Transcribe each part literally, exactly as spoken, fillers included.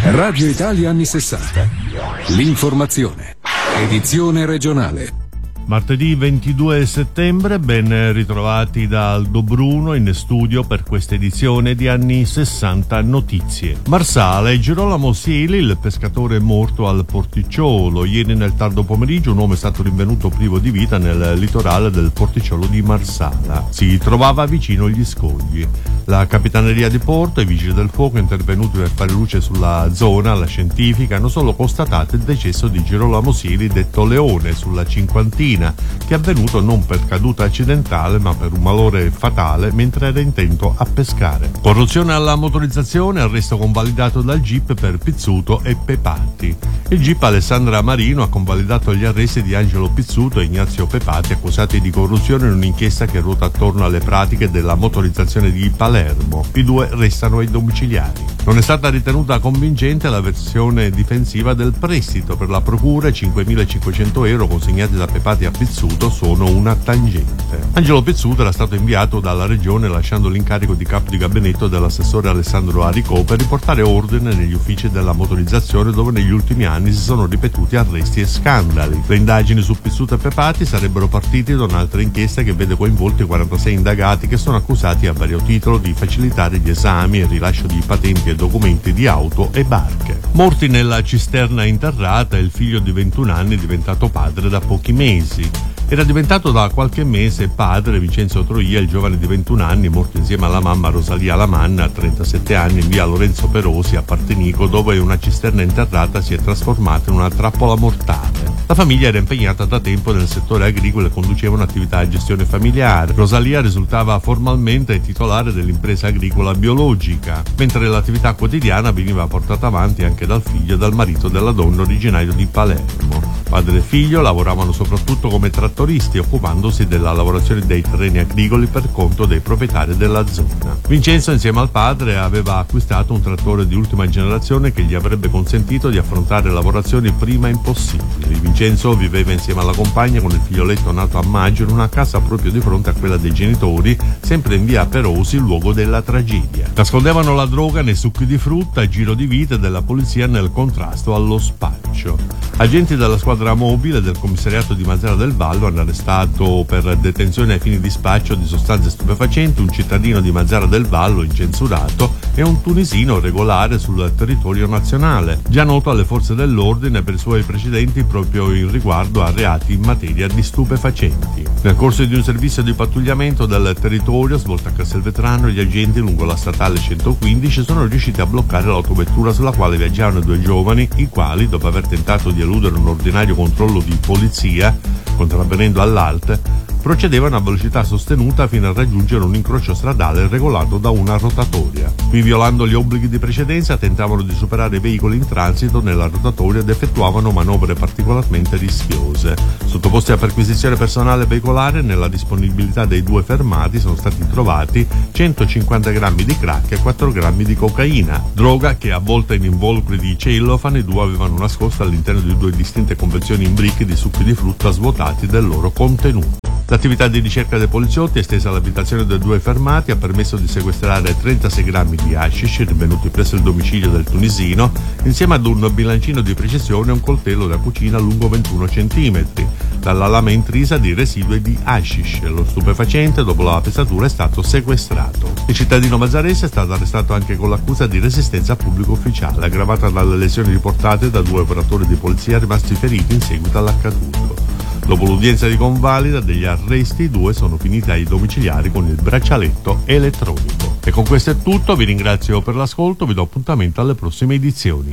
Radio Italia anni sessanta. L'informazione. Edizione regionale. Martedì ventidue settembre, ben ritrovati da Aldo Bruno in studio per questa edizione di Anni sessanta Notizie. Marsala, Girolamo Sieli, il pescatore morto al Porticciolo. Ieri nel tardo pomeriggio un uomo è stato rinvenuto privo di vita nel litorale del Porticciolo di Marsala. Si trovava vicino agli scogli. La Capitaneria di Porto e i Vigili del Fuoco, intervenuti per fare luce sulla zona, la scientifica, hanno solo constatato il decesso di Girolamo Sieli, detto Leone, sulla cinquantina, che è avvenuto non per caduta accidentale ma per un malore fatale mentre era intento a pescare. Corruzione alla motorizzazione, arresto convalidato dal G I P per Pizzuto e Pepati. Il G I P Alessandra Marino ha convalidato gli arresti di Angelo Pizzuto e Ignazio Pepati, accusati di corruzione in un'inchiesta che ruota attorno alle pratiche della motorizzazione di Palermo. I due restano ai domiciliari. Non è stata ritenuta convincente la versione difensiva del prestito. Per la procura cinquemilacinquecento euro consegnati da Pepati a Pizzuto sono una tangente. Angelo Pizzuto era stato inviato dalla regione lasciando l'incarico di capo di gabinetto dell'assessore Alessandro Aricò per riportare ordine negli uffici della motorizzazione, dove negli ultimi anni si sono ripetuti arresti e scandali. Le indagini su Pizzuto e Pepati sarebbero partite da un'altra inchiesta che vede coinvolti quarantasei indagati che sono accusati a vario titolo di facilitare gli esami e il rilascio di patenti e documenti di auto e barche. Morti nella cisterna interrata il figlio di ventuno anni diventato padre da pochi mesi. Era diventato da qualche mese padre Vincenzo Troia, il giovane di ventuno anni, morto insieme alla mamma Rosalia Lamanna, a trentasette anni, in via Lorenzo Perosi a Partinico, dove una cisterna interrata si è trasformata in una trappola mortale. La famiglia era impegnata da tempo nel settore agricolo e conduceva un'attività a gestione familiare. Rosalia risultava formalmente titolare dell'impresa agricola biologica, mentre l'attività quotidiana veniva portata avanti anche dal figlio e dal marito della donna, originario di Palermo. Padre e figlio lavoravano soprattutto come trattoristi, occupandosi della lavorazione dei terreni agricoli per conto dei proprietari della zona. Vincenzo, insieme al padre, aveva acquistato un trattore di ultima generazione che gli avrebbe consentito di affrontare lavorazioni prima impossibili. Vincenzo viveva insieme alla compagna con il figlioletto nato a maggio in una casa proprio di fronte a quella dei genitori, sempre in via Perosi, luogo della tragedia. Nascondevano la droga nei succhi di frutta, giro di vite della polizia nel contrasto allo spaccio. Agenti della squadra mobile del commissariato di Mazara del Vallo hanno arrestato per detenzione ai fini di spaccio di sostanze stupefacenti un cittadino di Mazara del Vallo incensurato e un tunisino regolare sul territorio nazionale, già noto alle forze dell'ordine per i suoi precedenti proprio in riguardo a reati in materia di stupefacenti. Nel corso di un servizio di pattugliamento del territorio svolto a Castelvetrano, gli agenti lungo la statale centoquindici sono riusciti a bloccare l'autovettura sulla quale viaggiavano due giovani, i quali, dopo aver tentato di eludere un ordinario controllo di polizia, contravvenendo all'alte, procedevano a velocità sostenuta fino a raggiungere un incrocio stradale regolato da una rotatoria. Qui, violando gli obblighi di precedenza, tentavano di superare i veicoli in transito nella rotatoria ed effettuavano manovre particolarmente rischiose. Sottoposti a perquisizione personale veicolare, nella disponibilità dei due fermati sono stati trovati centocinquanta grammi di crack e quattro grammi di cocaina, droga che, avvolta in involucri di cellofane, i due avevano nascosto all'interno di due distinte confezioni in brick di succhi di frutta svuotati del loro contenuto. L'attività di ricerca dei poliziotti, estesa all'abitazione dei due fermati, ha permesso di sequestrare trentasei grammi di hashish rinvenuti presso il domicilio del tunisino, insieme ad un bilancino di precisione e un coltello da cucina lungo ventuno centimetri. Dalla lama intrisa di residui di hashish. Lo stupefacente, dopo la pesatura, è stato sequestrato. Il cittadino mazzarese è stato arrestato anche con l'accusa di resistenza a pubblico ufficiale, aggravata dalle lesioni riportate da due operatori di polizia rimasti feriti in seguito all'accaduto. Dopo l'udienza di convalida degli arresti, i due sono finiti ai domiciliari con il braccialetto elettronico. E con questo è tutto, vi ringrazio per l'ascolto, vi do appuntamento alle prossime edizioni.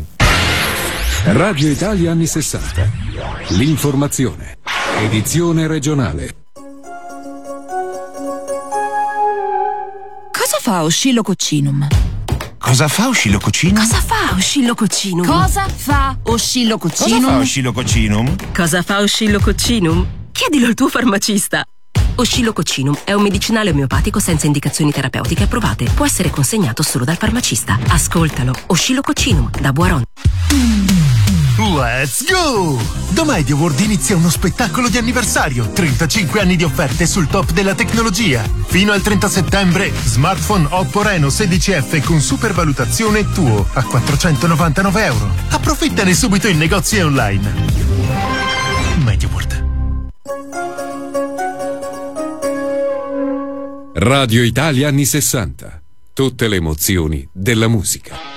Radio Italia anni sessanta. L'informazione. Edizione regionale. Cosa fa Oscillococcinum? Cosa fa Oscillococcinum? Cosa fa Oscillococcinum? Cosa fa Oscillococcinum? Cosa fa Oscillococcinum? Cosa fa Oscillococcinum? Chiedilo al tuo farmacista. Oscillococcinum è un medicinale omeopatico senza indicazioni terapeutiche approvate. Può essere consegnato solo dal farmacista. Ascoltalo. Oscillococcinum da Boiron. Let's go! Da MediaWorld inizia uno spettacolo di anniversario, trentacinque anni di offerte sul top della tecnologia. Fino al trenta settembre, smartphone Oppo Reno sedici F con supervalutazione tuo a quattrocentonovantanove euro. Approfittane subito in negozi e online. MediaWorld. Radio Italia anni sessanta. Tutte le emozioni della musica.